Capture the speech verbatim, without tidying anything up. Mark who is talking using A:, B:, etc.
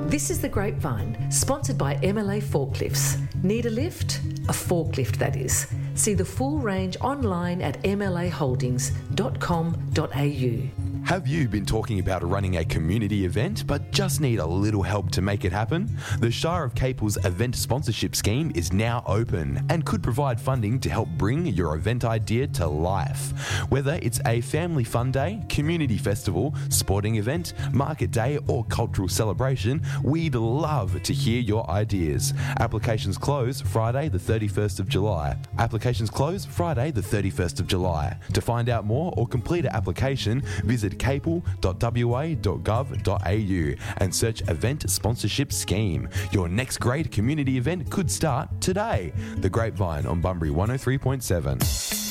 A: This is The Grapevine, sponsored by M L A Forklifts. Need a lift? A forklift, that is. See the full range online at m l a holdings dot com dot a u.
B: Have you been talking about running a community event but just need a little help to make it happen? The Shire of Capel's event sponsorship scheme is now open and could provide funding to help bring your event idea to life. Whether it's a family fun day, community festival, sporting event, market day or cultural celebration, we'd love to hear your ideas. Applications close Friday the thirty-first of July. Applications close Friday the thirty-first of July. To find out more or complete an application, visit capel dot w a dot gov dot a u and search Event Sponsorship Scheme. Your next great community event could start today. The Grapevine on Bunbury one oh three point seven.